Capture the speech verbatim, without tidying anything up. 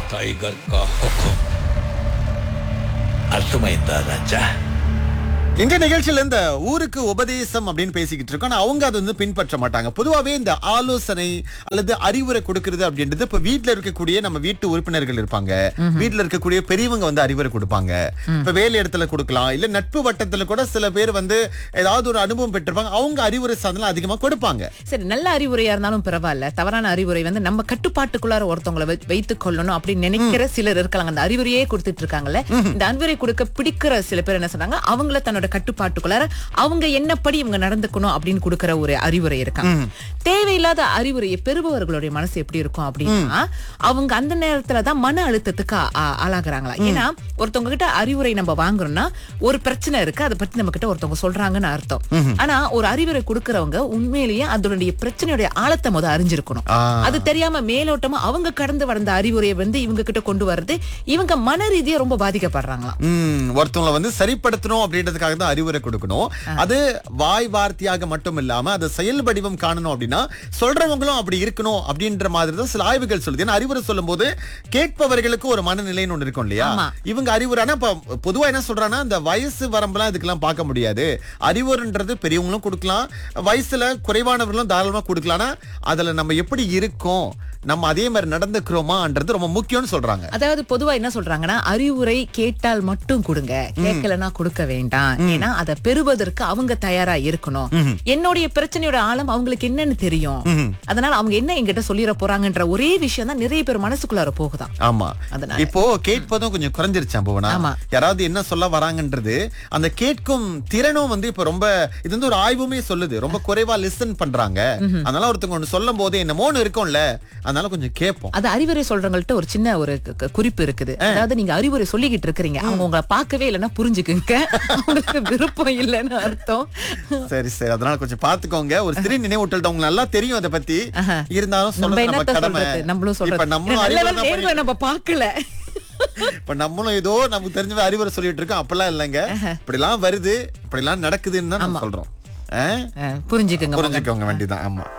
Tiger का हुक्म अर्थमैंदा राजा இந்த நிகழ்ச்சியில இந்த ஊருக்கு உபதேசம் அப்படின்னு பேசிக்கிட்டு இருக்கோம் ஆனா அவங்க அதை வந்து பின்பற்ற மாட்டாங்க. பொதுவாவே இந்த ஆலோசனை அல்லது அறிவுரை கொடுக்கிறது அப்படின்றது இப்ப வீட்டுல இருக்கக்கூடிய நம்ம வீட்டு உறுப்பினர்கள் இருப்பாங்க, வீட்டுல இருக்கக்கூடிய பெரியவங்க வந்து அறிவுரை கொடுப்பாங்க. இப்ப வேலை இடத்துல கொடுக்கலாம், இல்ல நட்பு வட்டத்துல கூட சில பேர் வந்து ஏதாவது ஒரு அனுபவம் பெற்றிருப்பாங்க, அவங்க அறிவுரை சாதனம் அதிகமா கொடுப்பாங்க. சரி, நல்ல அறிவுரையா இருந்தாலும் பரவாயில்ல, தவறான அறிவுரை வந்து நம்ம கட்டுப்பாட்டுக்குள்ளார ஒருத்தவங்களை வை- வைத்துக் கொள்ளணும் அப்படின்னு நினைக்கிற சிலர் இருக்காங்க. அந்த அறிவுரையே கொடுத்துட்டு இருக்காங்கல்ல, இந்த அறிவுரை கொடுக்க பிடிக்கிற சில பேர் என்ன சொன்னாங்க, அவங்கள தன்னோட கட்டுப்பாட்டுக்குள்ளார அவங்க என்னப்படி இவங்க நடந்துக்கணும் அப்படின்னு கொடுக்கிற ஒரு அறிவுரை இருக்காங்க. தேவையில்லாத அறிவுரையை பெறுபவர்களுடைய மனசு எப்படி இருக்கும் அப்படின்னா, அவங்க அந்த நேரத்துலதான் மன அழுத்தத்துக்கு ஆ- ஆ- ஆளாகிறாங்களா. ஏன்னா ஒருத்தவங்க கிட்ட அறிவுரை நம்ம வாங்குறோம்னா ஒரு பிரச்சனை இருக்கு, அதை பத்தி நம்ம கிட்ட ஒருத்தவங்க சொல்றாங்கன்னு அர்த்தம். ஆனா ஒரு அறிவுரை கொடுக்கறவங்க உண்மையிலேயே அதனுடைய பிரச்சனையுடைய ஆழத்தை முத அறிஞ்சிருக்கணும். ஆ. அது தெரியாம மேலோட்டமா அவங்க கடந்து வந்த அறிவுரையை வந்து இவங்க கிட்ட கொண்டு வர்றது இவங்க மன ரீதியா ரொம்ப பாதிக்கப்படுறாங்களாம். ம், ஒருத்தவங்களை வந்து சரிப்படுத்தணும் அப்படின்றதுக்காக தான் அறிவுரை கொடுக்கணும். அது வாய் வார்த்தையாக மட்டும் இல்லாம அதை செயல் வடிவம் காணணும் அப்படின்னா சொல்றவங்களும் அப்படி இருக்கணும் அப்படின்ற மாதிரி தான் சில ஆய்வுகள் சொல்லுது. ஏன்னா அறிவுரை சொல்லும் போது கேட்பவர்களுக்கு ஒரு மனநிலைன்னு ஒண்ணு இருக்கும் இல்லையா. ஆமா. இவங்க அறிவுரைனா இப்ப பொதுவா என்ன சொல்றாங்கன்னா, இந்த வயசு வரம்பெல்லாம் இதுக்கெல்லாம் பார்க்க முடியாது, அறிவுரைன்றது பெரியவங்களும் கொடுக்கலாம், வயசுல குறைவானவர்களும் தாராளமா கொடுக்கலாம். ஆனா அதுல நம்ம எப்படி இருக்கோம், நம்ம அதே மாதிரி நடந்துக்கிறோமான்றது ரொம்ப முக்கியம்னு சொல்றாங்க. அதாவது பொதுவா என்ன சொல்றாங்கன்னா, அறிவுரை கேட்டால் மட்டும் கொடுங்க, கேட்கலன்னா கொடுக்க வேண்டாம். ஏன்னா அதை பெறுவதற்கு அவங்க தயாரா இருக்கணும். என்னுடைய பிரச்சனையோட ஆழம் அவங்களுக்கு என்னன்னு தெரியும், அதனால அவங்க என்ன என்கிட்ட சொல்லிட போறாங்கன்ற ஒரே விஷயம் தான் நிறைய பேர் மனசுக்குள்ளார போகுதான். ஆமா, அதனால. இப்போ கேட்பதும் கொஞ்சம் குறைஞ்சிருச்சா போவனா. ஆமா. யாராவது என்ன சொல்ல வராங்கன்றது அந்த கேட்கும் திறனும் வந்து இப்ப ரொம்ப, இது வந்து ஒரு ஆய்வுமே சொல்லுது, ரொம்ப குறைவா லிசன் பண்றாங்க. அதனால ஒருத்தவங்க ஒண்ணு சொல்லும் போது என்னமோன்னு இருக்கும்ல, அதனால கொஞ்சம் கேட்போம். அது அறிவுரை சொல்றவங்கள்ட்ட ஒரு சின்ன ஒரு க- க- குறிப்பு இருக்குது. அதாவது நீங்க அறிவுரை சொல்லிக்கிட்டு இருக்கிறீங்க, அவங்க உங்களை பார்க்கவே இல்லைன்னா புரிஞ்சுக்குங்க, அவங்களுக்கு விருப்பம் இல்லைன்னு அர்த்தம். சரி சரி, அதனால கொஞ்சம் பாத்துக்கோங்க. ஒரு சிறு நினைவூட்டல் தான், உங்களுக்கு நல்லா தெரியும் அதை பத்தி, இருந்தாலும் நம்ம சொல்றது நம்ம என்னத்த கடமை. சொல்றது, நம்மளும் இப்ப சொல்றது நம்மளும் நல்ல அறிவுரை வேளை தான் நேர்ல பண்ணி- நம்ம பார்க்கல. இப்ப நம்மளும் ஏதோ நமக்கு தெரிஞ்ச அறிவுரை சொல்லிட்டு இருக்கோம், அப்பெல்லாம் இல்லைங்க. இப்படி எல்லாம் வருது, இப்படி எல்லாம் நடக்குதுன்னு தான் நம்ம சொல்றோம். ஆ? அஹ், புரிஞ்சுக்குங்க. புரிஞ்சுக்கோங்க வேண்டியதான். ஆமா.